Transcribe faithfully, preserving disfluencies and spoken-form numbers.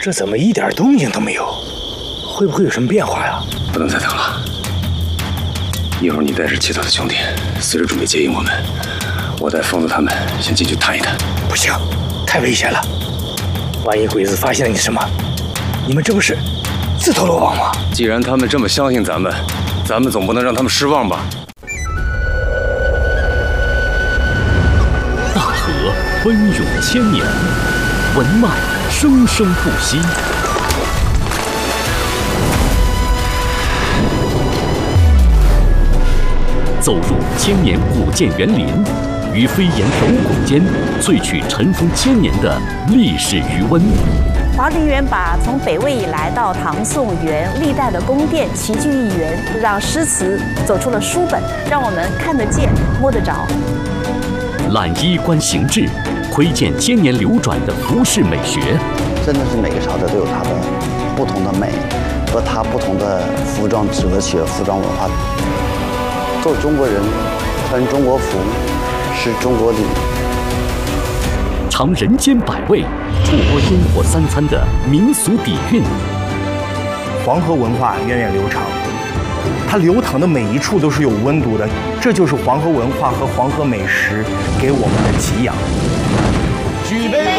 这怎么一点动静都没有？会不会有什么变化呀？ 不能再等了。一会儿你带着其他的兄弟，随时准备接应我们。我带疯子他们先进去探一探。 不行，太危险了。万一鬼子发现了你什么，你们这不是自投罗网吗？ 既然他们这么相信咱们，咱们总不能让他们失望吧？ 大河奔涌千年，文脉生生不息。走入千年古建园林，于飞檐斗拱间萃取尘封千年的历史余温。 华林园把从北魏以来到唐宋元历代的宫殿齐聚一园，让诗词走出了书本，让我们看得见、摸得着。 揽衣观形制，窥见千年流转的服饰美学。 真的是每个朝代都有它的不同的美和它不同的服装哲学、服装文化。做中国人，穿中国服，是中国礼。 尝人间百味，触摸烟火三餐的民俗底蕴。 黄河文化源远流长，它流淌的每一处都是有温度的，这就是黄河文化和黄河美食给我们的给养。 举杯。